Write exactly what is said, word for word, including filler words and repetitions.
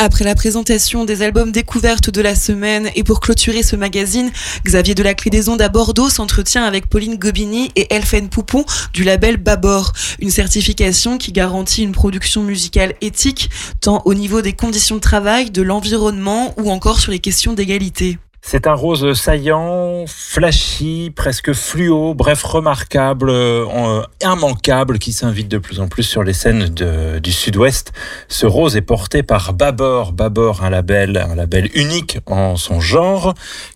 Après la présentation des albums découvertes de la semaine et pour clôturer ce magazine, Xavier de la Clé des Ondes à Bordeaux s'entretient avec Pauline Gobini et Elfen Poupon du label Babor, une certification qui garantit une production musicale éthique, tant au niveau des conditions de travail, de l'environnement ou encore sur les questions d'égalité. C'est un rose saillant, flashy, presque fluo, bref remarquable, euh, immanquable, qui s'invite de plus en plus sur les scènes de, du Sud-Ouest. Ce rose est porté par Babor. Babor, un label, un label unique en son genre,